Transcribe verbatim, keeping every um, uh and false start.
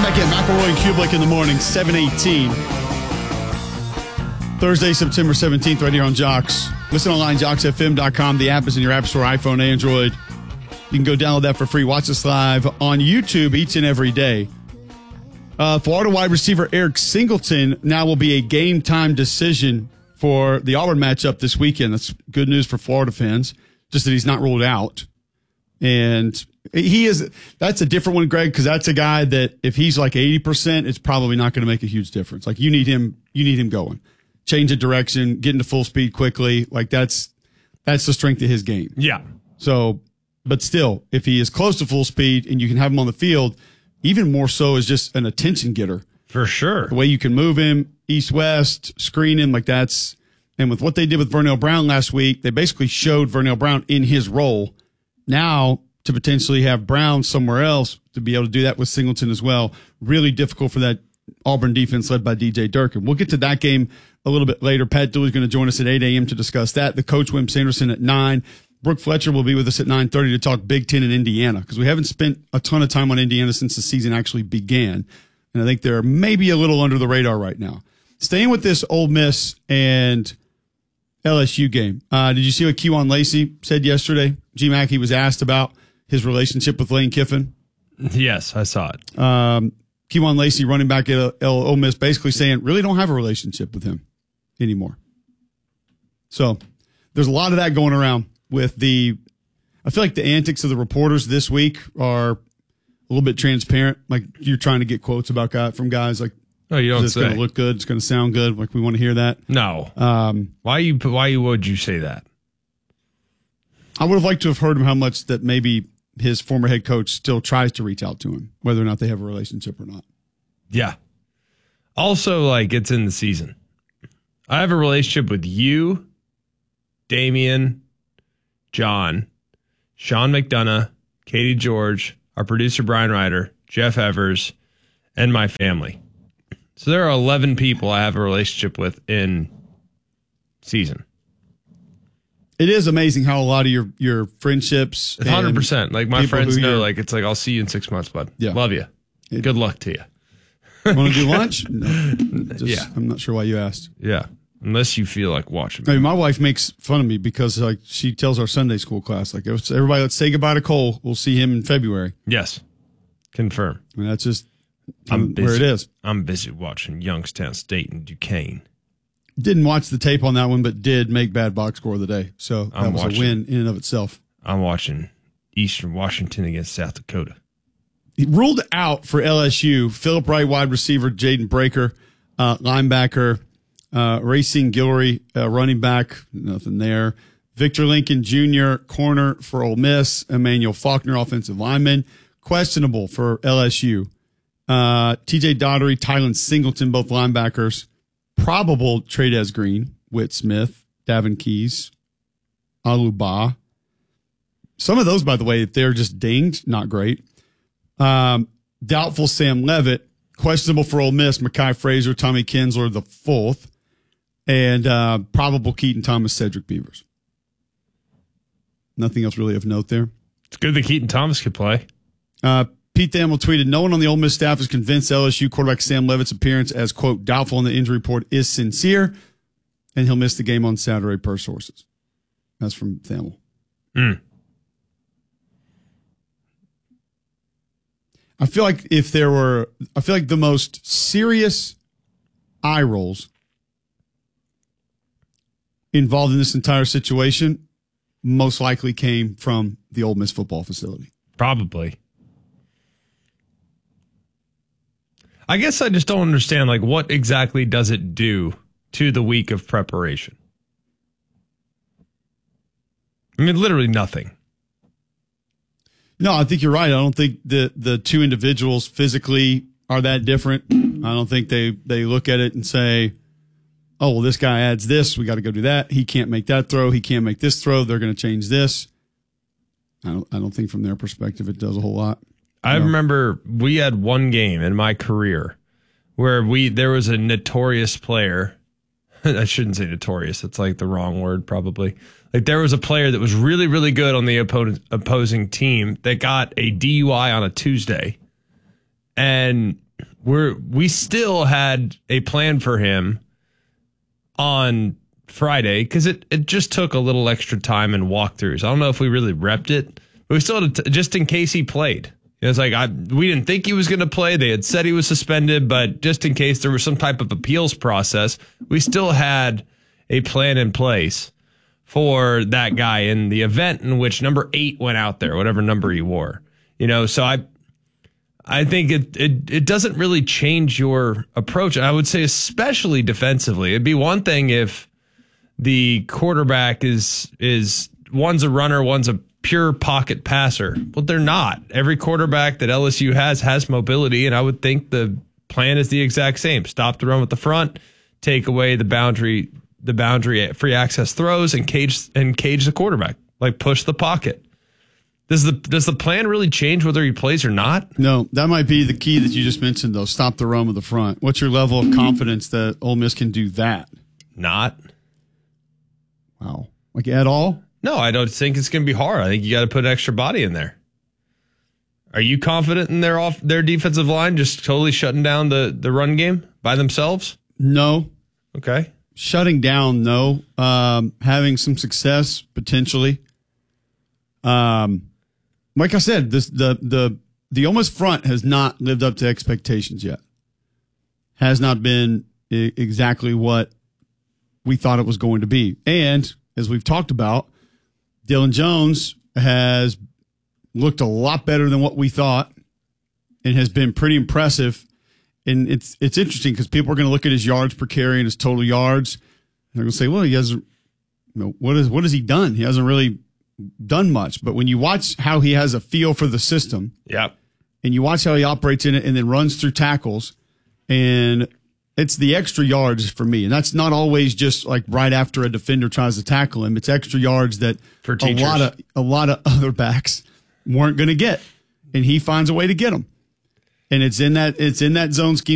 Welcome back in. McElroy and Kublik in the morning, seven eighteen. Thursday, September seventeenth, right here on Jocks. Listen online, jocks f m dot com. The app is in your app store, iPhone, Android. You can go download that for free. Watch us live on YouTube each and every day. Uh, Florida wide receiver Eric Singleton now will be a game-time decision for the Auburn matchup this weekend. That's good news for Florida fans, just that he's not ruled out. And he is, that's a different one, Greg, because that's a guy that if he's like eighty percent, it's probably not going to make a huge difference. Like you need him, you need him going. Change of direction, get into full speed quickly. Like that's, that's the strength of his game. Yeah. So, but still, if he is close to full speed and you can have him on the field, even more so as just an attention getter. For sure. The way you can move him east-west, screen him, like that's, and with what they did with Vernell Brown last week, they basically showed Vernell Brown in his role. Now, to potentially have Brown somewhere else to be able to do that with Singleton as well, really difficult for that Auburn defense led by D J Durkin. We'll get to that game a little bit later. Pat Dooley's going to join us at eight a.m. to discuss that. The coach, Wim Sanderson, at nine. Brooke Fletcher will be with us at nine thirty to talk Big Ten and Indiana because we haven't spent a ton of time on Indiana since the season actually began. And I think they're maybe a little under the radar right now. Staying with this Ole Miss and L S U game. Uh, did you see what Kewan Lacey said yesterday? G-Mac, he was asked about his relationship with Lane Kiffin. Yes, I saw it. Um, Kewan Lacey, running back at Ole Miss, basically saying, really don't have a relationship with him anymore. So there's a lot of that going around with the, I feel like the antics of the reporters this week are a little bit transparent. Like you're trying to get quotes about guy, from guys like, oh, you don't it's say. going to look good. It's going to sound good. Like we want to hear that. No. Um, why you? Why would you say that? I would have liked to have heard him how much that maybe his former head coach still tries to reach out to him, whether or not they have a relationship or not. Yeah. Also, like, it's in the season. I have a relationship with you, Damian, John, Sean McDonough, Katie George, our producer Brian Ryder, Jeff Evers, and my family. So there are eleven people I have a relationship with in season. It is amazing how a lot of your, your friendships. one hundred percent. Like, my friends know, you're- like, it's like, I'll see you in six months, bud. Yeah. Love you. It- Good luck to you. Want to do lunch? No. Just, Yeah. I'm not sure why you asked. Yeah. Unless you feel like watching I me. mean, my wife makes fun of me because like she tells our Sunday school class, like, everybody, let's say goodbye to Cole. We'll see him in February. Yes. Confirm. I mean, that's just I'm busy. where it is. I'm busy watching Youngstown State and Duquesne. Didn't watch the tape on that one, but did make bad box score of the day. So that I'm was watching. a win in and of itself. I'm watching Eastern Washington against South Dakota. He ruled out for L S U, Philip Wright, wide receiver, Jaden Breaker, uh, linebacker, uh, Racing Guillory, uh, running back, nothing there. Victor Lincoln Junior, corner for Ole Miss. Emmanuel Faulkner, offensive lineman, questionable for L S U. Uh, T J Daughtery, Tylen Singleton, both linebackers. Probable Tradez Green, Whit Smith, Davin Keys, Aluba. Some of those, by the way, if they're just dinged, not great. Um, doubtful Sam Levitt, questionable for Ole Miss, Mekhi Frazier, Tommy Kinsler, the fourth, and uh, probable Keaton Thomas, Cedric Beavers. Nothing else really of note there. It's good that Keaton Thomas could play. Uh, Pete Thamel tweeted, no one on the Ole Miss staff is convinced L S U quarterback Sam Levitt's appearance as, quote, doubtful in the injury report is sincere, and he'll miss the game on Saturday per sources. That's from Thamel. Mm. I feel like if there were, I feel like the most serious eye rolls involved in this entire situation most likely came from the Ole Miss football facility. Probably. I guess I just don't understand, like, what exactly does it do to the week of preparation? I mean, literally nothing. No, I think you're right. I don't think the, the two individuals physically are that different. I don't think they, they look at it and say, oh, well, this guy adds this. We got to go do that. He can't make that throw. He can't make this throw. They're going to change this. I don't, I don't think from their perspective it does a whole lot. I No. remember we had one game in my career where we there was a notorious player. I shouldn't say notorious. It's like the wrong word, probably. Like there was a player that was really, really good on the oppo- opposing team that got a D U I on a Tuesday. And we're we still had a plan for him on Friday because it, it just took a little extra time and walkthroughs. I don't know if we really repped it, but we still had to, just in case he played. It was like I we didn't think he was going to play. They had said he was suspended, but just in case there was some type of appeals process, we still had a plan in place for that guy in the event in which number eight went out there, whatever number he wore. You know, so I I think it it it doesn't really change your approach. I would say especially defensively. It'd be one thing if the quarterback is is one's a runner, one's a pure pocket passer. Well, they're not. Every quarterback that L S U has has mobility, and I would think the plan is the exact same. Stop the run with the front, take away the boundary the boundary free access throws, and cage and cage the quarterback. Like push the pocket. Does the does the plan really change whether he plays or not? No, that might be the key that you just mentioned, though. Stop the run with the front. What's your level of confidence that Ole Miss can do that? Not. Wow. Like at all? No, I don't think it's going to be hard. I think you got to put an extra body in there. Are you confident in their off their defensive line just totally shutting down the, the run game by themselves? No. Okay. Shutting down, no. Um, having some success, potentially. Um, like I said, this the the the Ole Miss front has not lived up to expectations yet. Has not been I- exactly what we thought it was going to be. And as we've talked about, Dylan Jones has looked a lot better than what we thought and has been pretty impressive. And it's it's interesting because people are going to look at his yards per carry and his total yards. And they're going to say, well, he hasn't, you know, what, is, what has he done? He hasn't really done much. But when you watch how he has a feel for the system, yep, and you watch how he operates in it and then runs through tackles, and it's the extra yards for me. And that's not always just like right after a defender tries to tackle him. It's extra yards that for a lot of a lot of other backs weren't going to get. And he finds a way to get them. And it's in that it's in that zone scheme.